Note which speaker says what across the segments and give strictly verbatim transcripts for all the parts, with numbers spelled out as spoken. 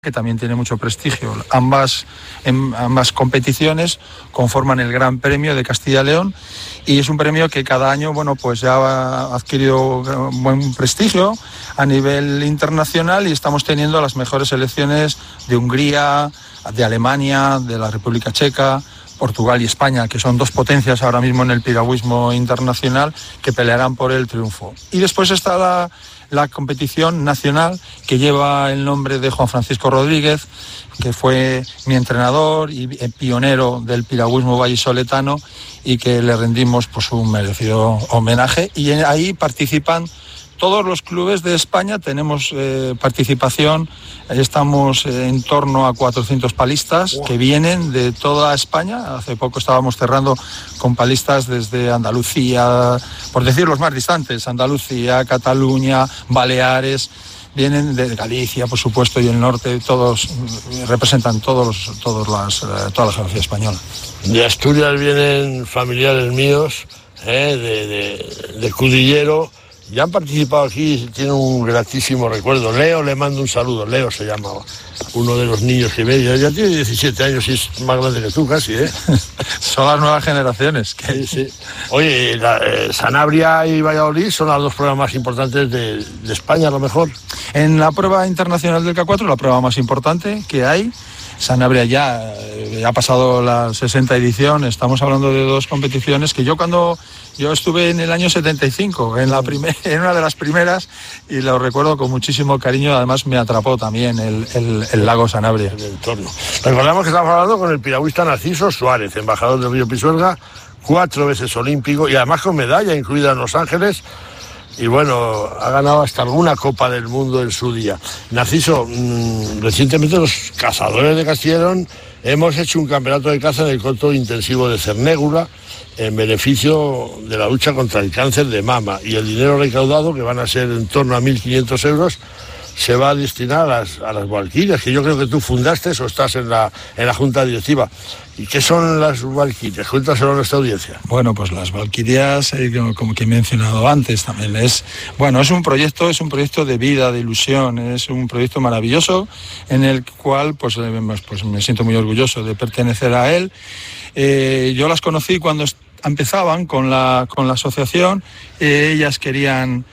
Speaker 1: que también tiene mucho prestigio. Ambas, en, ambas competiciones conforman el Gran Premio de Castilla y León y es un premio que cada año, bueno, pues ya ha adquirido buen prestigio a nivel internacional y estamos teniendo las mejores selecciones de Hungría, de Alemania, de la República Checa, Portugal y España, que son dos potencias ahora mismo en el piragüismo internacional, que pelearán por el triunfo. Y después está la, la competición nacional, que lleva el nombre de Juan Francisco Rodríguez, que fue mi entrenador y pionero del piragüismo vallisoletano, y que le rendimos pues un merecido homenaje. Y ahí participan todos los clubes de España, tenemos eh, participación, estamos en torno a cuatrocientos palistas wow. que vienen de toda España. Hace poco estábamos cerrando con palistas desde Andalucía, por decir los más distantes, Andalucía, Cataluña, Baleares, vienen de Galicia, por supuesto, y el norte, todos representan todos, todos las, toda la geografía española.
Speaker 2: De Asturias vienen familiares míos, eh, de, de, de Cudillero. Ya han participado aquí, tienen un gratísimo recuerdo. Leo, le mando un saludo. Leo se llama uno de los niños que ve. Ya tiene diecisiete años y es más grande que tú casi, ¿eh?
Speaker 1: Son las nuevas generaciones.
Speaker 2: Sí, sí. Oye, la, eh, Sanabria y Valladolid son las dos pruebas más importantes de, de España, a lo mejor.
Speaker 1: En la prueba internacional del K cuatro, la prueba más importante que hay, Sanabria ya, ya ha pasado la sesenta edición. Estamos hablando de dos competiciones que yo cuando... Yo estuve en el año setenta y cinco, en, la primer, en una de las primeras, y lo recuerdo con muchísimo cariño. Además me atrapó también el, el, el lago Sanabria.
Speaker 2: El entorno. Recordamos que estamos hablando con el piragüista Narciso Suárez, embajador del Río Pisuerga, cuatro veces olímpico y además con medalla incluida en Los Ángeles. Y bueno, ha ganado hasta alguna Copa del Mundo en su día. Narciso, mmm, recientemente los cazadores de Castilla y León hemos hecho un campeonato de caza en el coto intensivo de Cernégula en beneficio de la lucha contra el cáncer de mama, y el dinero recaudado, que van a ser en torno a mil quinientos euros, se va a destinar a las, a las Valquirias, que yo creo que tú fundaste o estás en la, en la junta directiva. ¿Y qué son las Valquirias? Cuéntaselo a nuestra audiencia.
Speaker 1: Bueno, pues las Valquirias, eh, como que he mencionado antes, también es, bueno, es un proyecto, es un proyecto de vida, de ilusión, es un proyecto maravilloso en el cual pues, eh, pues me siento muy orgulloso de pertenecer a él. Eh, yo las conocí cuando empezaban con la, con la asociación. Eh, ellas querían,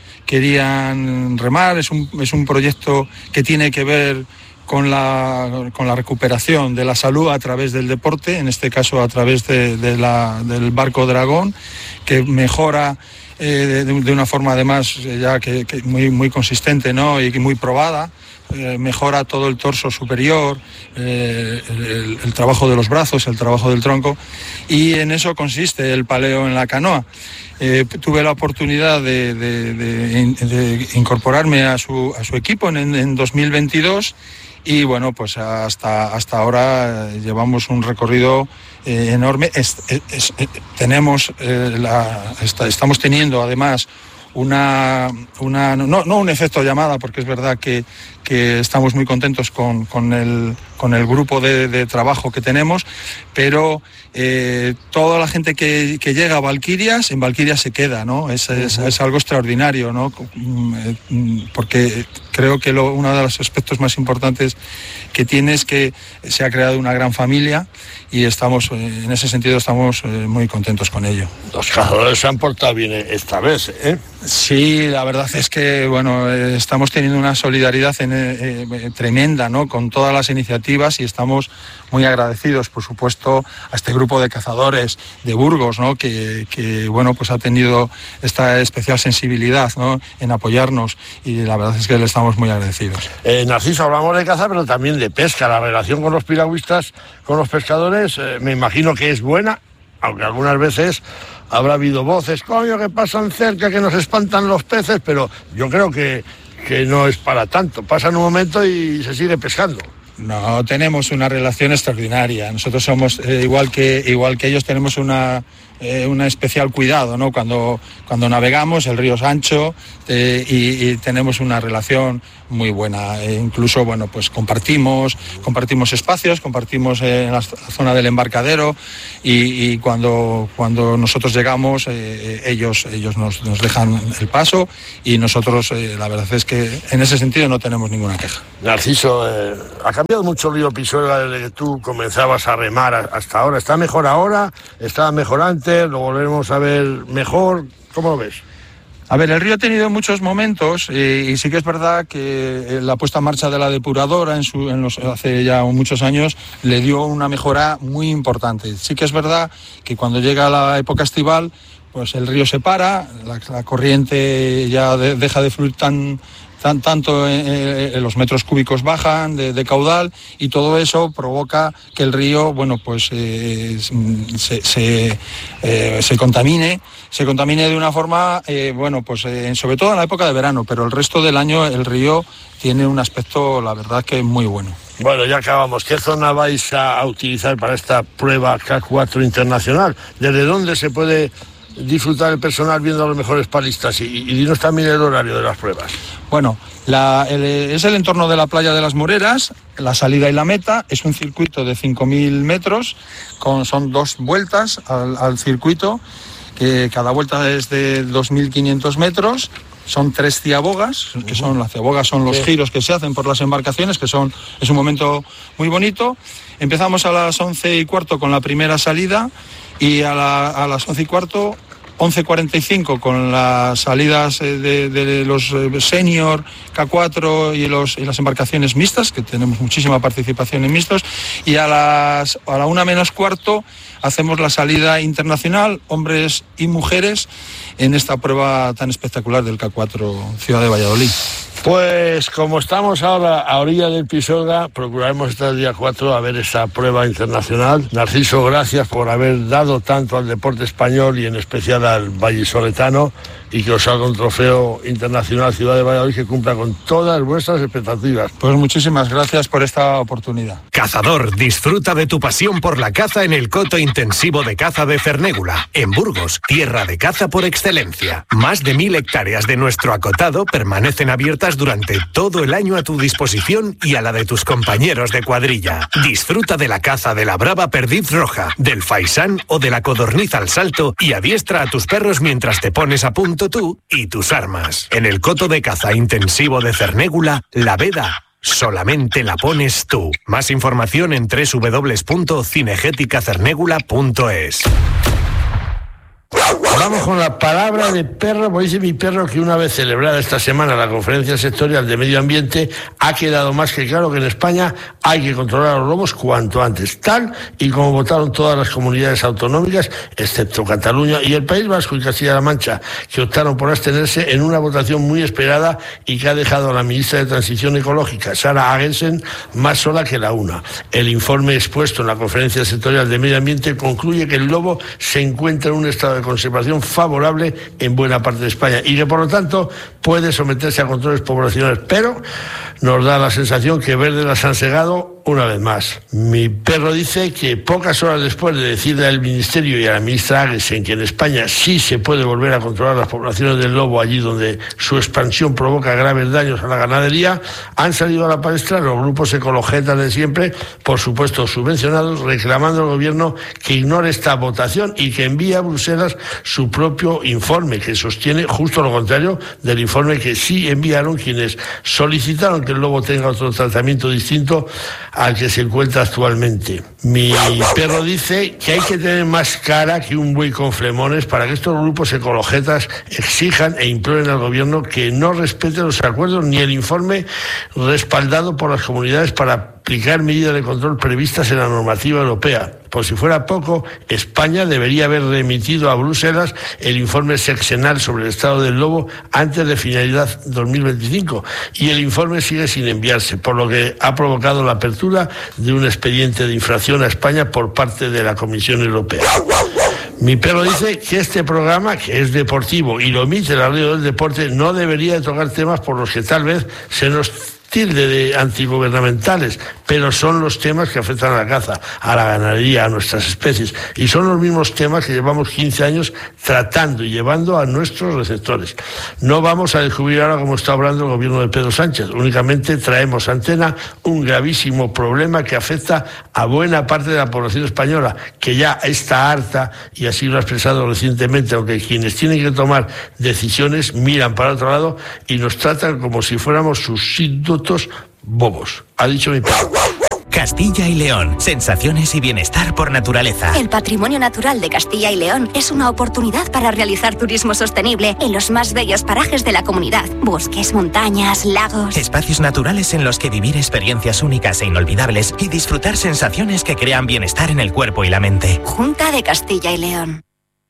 Speaker 1: querían remar, es un, es un proyecto que tiene que ver con la, con la recuperación de la salud a través del deporte, en este caso a través de, de la, del barco Dragón, que mejora eh, de, de una forma además ya que, que muy, muy consistente, ¿no? Y muy probada. Eh, mejora todo el torso superior, eh, el, el trabajo de los brazos, el trabajo del tronco, y en eso consiste el paleo en la canoa. Eh, tuve la oportunidad de, de, de, de incorporarme a su, a su equipo en, en dos mil veintidós y bueno, pues hasta, hasta ahora llevamos un recorrido eh, enorme. Es, es, es, tenemos, eh, la, está, estamos teniendo además Una, una no, no un efecto llamada, porque es verdad que, que estamos muy contentos con, con, el, con el grupo de, de trabajo que tenemos, pero eh, toda la gente que, que llega a Valquirias, en Valquirias se queda, ¿no? Es, es, es algo extraordinario, ¿no? Porque creo que lo, uno de los aspectos más importantes que tiene es que se ha creado una gran familia y estamos, en ese sentido estamos muy contentos con ello.
Speaker 2: Los cazadores se han portado bien esta vez, ¿eh?
Speaker 1: Sí, la verdad es que bueno, eh, estamos teniendo una solidaridad en, eh, eh, tremenda, ¿no? Con todas las iniciativas, y estamos muy agradecidos, por supuesto, a este grupo de cazadores de Burgos, ¿no? Que, que bueno, pues ha tenido esta especial sensibilidad, ¿no? En apoyarnos, y la verdad es que le estamos muy agradecidos.
Speaker 2: Eh, Narciso, hablamos de caza, pero también de pesca. La relación con los piragüistas, con los pescadores, eh, me imagino que es buena, aunque algunas veces habrá habido voces, coño, que pasan cerca, que nos espantan los peces, pero yo creo que, que no es para tanto. Pasan un momento y se sigue pescando.
Speaker 1: No, tenemos una relación extraordinaria. Nosotros somos, eh, igual que igual que ellos, tenemos una, eh, un especial cuidado, ¿no? Cuando, cuando navegamos, el río es ancho eh, y, y tenemos una relación muy buena. E incluso, bueno, pues compartimos, compartimos espacios, compartimos eh, en la, la zona del embarcadero y, y cuando, cuando nosotros llegamos, eh, ellos, ellos nos, nos dejan el paso y nosotros, eh, la verdad es que en ese sentido no tenemos ninguna queja.
Speaker 2: Narciso, eh, ha cambiado mucho el río Pisuerga desde que tú comenzabas a remar hasta ahora. ¿Está mejor ahora? ¿Estaba mejor antes? ¿Lo volveremos a ver mejor? ¿Cómo lo ves?
Speaker 1: A ver, el río ha tenido muchos momentos eh, y sí que es verdad que la puesta en marcha de la depuradora en su, en los, hace ya muchos años le dio una mejora muy importante. Sí que es verdad que cuando llega la época estival, pues el río se para, la, la corriente ya de, deja de fluir tan... Tan, tanto eh, eh, los metros cúbicos bajan de, de caudal y todo eso provoca que el río, bueno, pues eh, se, se, eh, se contamine, se contamine de una forma, eh, bueno, pues eh, sobre todo en la época de verano, pero el resto del año el río tiene un aspecto, la verdad, que muy bueno.
Speaker 2: Bueno, ya acabamos. ¿Qué zona vais a, a utilizar para esta prueba K cuatro internacional? ¿Desde dónde se puede disfrutar el personal viendo a los mejores palistas? Y, y dinos también el horario de las pruebas.
Speaker 1: Bueno, la, el, es el entorno de la playa de las Moreras, la salida y la meta, es un circuito de cinco mil metros, con, son dos vueltas al, al circuito, que cada vuelta es de dos mil quinientos metros, son tres ciabogas, que son las ciabogas son los giros que se hacen por las embarcaciones, que son es un momento muy bonito. Empezamos a las once y cuarto con la primera salida y a, la, a las once y cuarto... once cuarenta y cinco con las salidas de, de los senior K cuatro y, los, y las embarcaciones mixtas, que tenemos muchísima participación en mixtos, y a, las, a la una menos cuarto hacemos la salida internacional, hombres y mujeres, en esta prueba tan espectacular del K cuatro Ciudad de Valladolid.
Speaker 2: Pues como estamos ahora a orilla del Pisuerga, procuraremos estar el día cuatro a ver esa prueba internacional. Narciso, gracias por haber dado tanto al deporte español y en especial al vallisoletano, y que os salga un trofeo internacional Ciudad de Valladolid que cumpla con todas vuestras expectativas.
Speaker 1: Pues muchísimas gracias por esta oportunidad.
Speaker 3: Cazador, disfruta de tu pasión por la caza en el coto intensivo de caza de Cernégula, en Burgos, tierra de caza por excelencia. Más de mil hectáreas de nuestro acotado permanecen abiertas durante todo el año a tu disposición y a la de tus compañeros de cuadrilla. Disfruta de la caza de la brava perdiz roja, del faisán o de la codorniz al salto y adiestra a tus perros mientras te pones a punto tú y tus armas. En el coto de caza intensivo de Cernégula, la veda solamente la pones tú. Más información en doble u doble u doble u punto cinegética cernégula punto es.
Speaker 2: Vamos con la palabra de perro, pues dice mi perro que una vez celebrada esta semana la conferencia sectorial de medio ambiente, ha quedado más que claro que en España hay que controlar a los lobos cuanto antes, tal y como votaron todas las comunidades autonómicas, excepto Cataluña y el País Vasco y Castilla-La Mancha, que optaron por abstenerse en una votación muy esperada y que ha dejado a la ministra de Transición Ecológica, Sara Agensen, más sola que la una. El informe expuesto en la conferencia sectorial de medio ambiente concluye que el lobo se encuentra en un estado de conservación favorable en buena parte de España y que por lo tanto puede someterse a controles poblacionales, pero nos da la sensación que Verde las han segado una vez más. Mi perro dice que pocas horas después de decirle al Ministerio y a la ministra Agensen que en España sí se puede volver a controlar las poblaciones del lobo allí donde su expansión provoca graves daños a la ganadería, han salido a la palestra los grupos ecologetas de siempre, por supuesto subvencionados, reclamando al gobierno que ignore esta votación y que envíe a Bruselas su propio informe, que sostiene justo lo contrario del informe que sí enviaron quienes solicitaron que el lobo tenga otro tratamiento distinto al que se encuentra actualmente. Mi perro dice que hay que tener más cara que un buey con flemones para que estos grupos ecologetas exijan e imploren al gobierno que no respete los acuerdos ni el informe respaldado por las comunidades para aplicar medidas de control previstas en la normativa europea. Por si fuera poco, España debería haber remitido a Bruselas el informe sexenal sobre el estado del lobo antes de finalidad dos mil veinticinco y el informe sigue sin enviarse, por lo que ha provocado la apertura de un expediente de infracción a España por parte de la Comisión Europea. Mi perro dice que este programa, que es deportivo y lo emite la radio del deporte, no debería de tocar temas por los que tal vez se nos tilde de antigubernamentales, pero son los temas que afectan a la caza, a la ganadería, a nuestras especies, y son los mismos temas que llevamos quince años tratando y llevando a nuestros receptores. No vamos a descubrir ahora cómo está obrando el gobierno de Pedro Sánchez, únicamente traemos a antena un gravísimo problema que afecta a buena parte de la población española, que ya está harta, y así lo ha expresado recientemente, aunque quienes tienen que tomar decisiones miran para otro lado y nos tratan como si fuéramos sus súbditos bobos. Ha dicho mi padre.
Speaker 4: Castilla y León, sensaciones y bienestar por naturaleza.
Speaker 5: El patrimonio natural de Castilla y León es una oportunidad para realizar turismo sostenible en los más bellos parajes de la comunidad. Bosques, montañas, lagos.
Speaker 4: Espacios naturales en los que vivir experiencias únicas e inolvidables y disfrutar sensaciones que crean bienestar en el cuerpo y la mente.
Speaker 5: Junta de Castilla y León.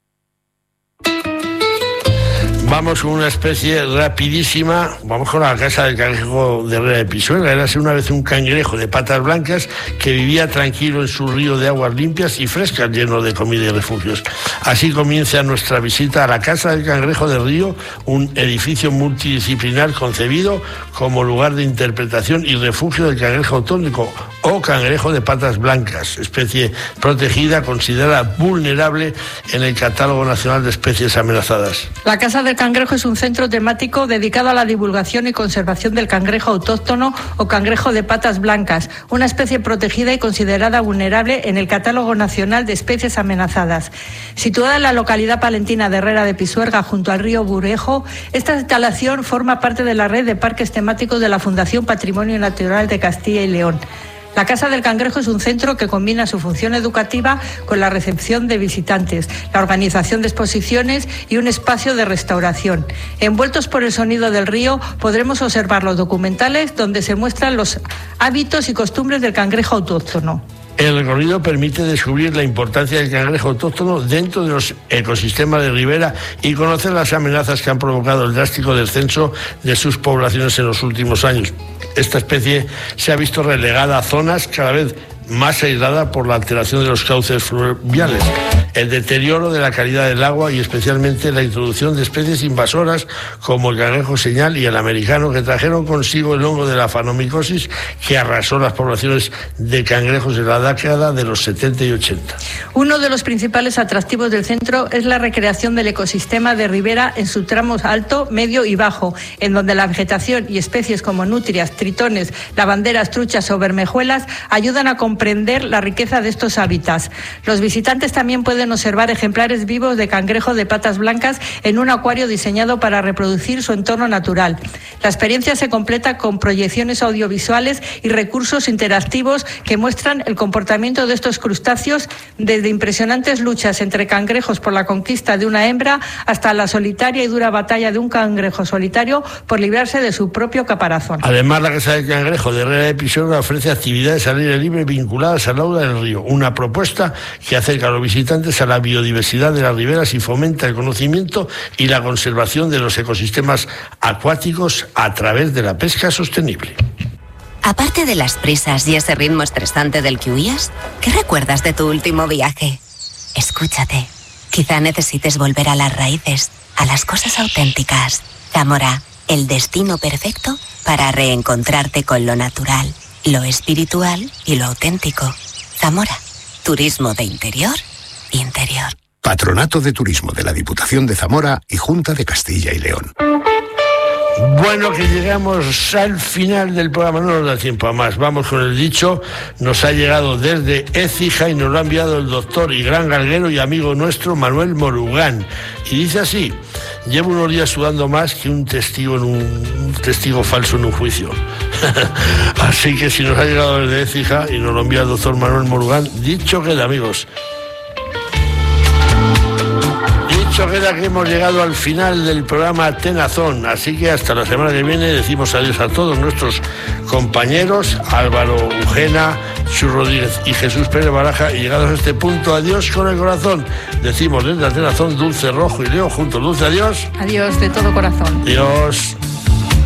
Speaker 2: Vamos con una especie rapidísima, vamos con la casa del cangrejo de Herrera de Pisuerga. Era una vez un cangrejo de patas blancas que vivía tranquilo en su río de aguas limpias y frescas, lleno de comida y refugios. Así comienza nuestra visita a la Casa del Cangrejo del Río, un edificio multidisciplinar concebido como lugar de interpretación y refugio del cangrejo autóctono o cangrejo de patas blancas, especie protegida, considerada vulnerable en el Catálogo Nacional de Especies Amenazadas.
Speaker 6: La Casa del Cangrejo es un centro temático dedicado a la divulgación y conservación del cangrejo autóctono o cangrejo de patas blancas, una especie protegida y considerada vulnerable en el Catálogo Nacional de Especies Amenazadas. Situada en la localidad palentina de Herrera de Pisuerga, junto al río Burejo, esta instalación forma parte de la red de parques temáticos de la Fundación Patrimonio Natural de Castilla y León. La Casa del Cangrejo es un centro que combina su función educativa con la recepción de visitantes, la organización de exposiciones y un espacio de restauración. Envueltos por el sonido del río, podremos observar los documentales donde se muestran los hábitos y costumbres del cangrejo autóctono.
Speaker 2: El recorrido permite descubrir la importancia del cangrejo autóctono dentro de los ecosistemas de ribera y conocer las amenazas que han provocado el drástico descenso de sus poblaciones en los últimos años. Esta especie se ha visto relegada a zonas cada vez más aislada por la alteración de los cauces fluviales, el deterioro de la calidad del agua y especialmente la introducción de especies invasoras como el cangrejo señal y el americano, que trajeron consigo el hongo de la fanomicosis que arrasó las poblaciones de cangrejos en la década de los setenta y ochenta.
Speaker 6: Uno de los principales atractivos del centro es la recreación del ecosistema de ribera en sus tramos alto, medio y bajo, en donde la vegetación y especies como nutrias, tritones, lavanderas, truchas o bermejuelas ayudan a comprender la riqueza de estos hábitats. Los visitantes también pueden observar ejemplares vivos de cangrejo de patas blancas en un acuario diseñado para reproducir su entorno natural. La experiencia se completa con proyecciones audiovisuales y recursos interactivos que muestran el comportamiento de estos crustáceos, desde impresionantes luchas entre cangrejos por la conquista de una hembra hasta la solitaria y dura batalla de un cangrejo solitario por librarse de su propio caparazón.
Speaker 2: Además, la Casa del Cangrejo de Herrera de Pisuerga ofrece actividades al aire libre vinculadas al aula del río, una propuesta que acerca a los visitantes a la biodiversidad de las riberas y fomenta el conocimiento y la conservación de los ecosistemas acuáticos a través de la pesca sostenible.
Speaker 5: Aparte de las prisas y ese ritmo estresante del que huías, ¿qué recuerdas de tu último viaje? Escúchate, quizá necesites volver a las raíces, a las cosas auténticas. Zamora, el destino perfecto para reencontrarte con lo natural, lo espiritual y lo auténtico. Zamora, turismo de interior, interior.
Speaker 7: Patronato de Turismo de la Diputación de Zamora y Junta de Castilla y León.
Speaker 2: Bueno, que llegamos al final del programa, no nos da tiempo a más. Vamos con el dicho, nos ha llegado desde Écija y nos lo ha enviado el doctor y gran galguero y amigo nuestro Manuel Morugán. Y dice así: llevo unos días sudando más que un testigo en un, un testigo falso en un juicio. Así que si nos ha llegado desde Écija y nos lo envía el doctor Manuel Morugán, dicho queda, amigos. Dicho queda que hemos llegado al final del programa Tenazón, así que hasta la semana que viene decimos adiós a todos nuestros compañeros, Álvaro Ujena, Chu Rodríguez y Jesús Pérez Baraja, y llegados a este punto, adiós con el corazón. Decimos desde Tenazón, Dulce Rojo y Leo juntos. Dulce, adiós.
Speaker 6: Adiós de todo corazón.
Speaker 2: Adiós.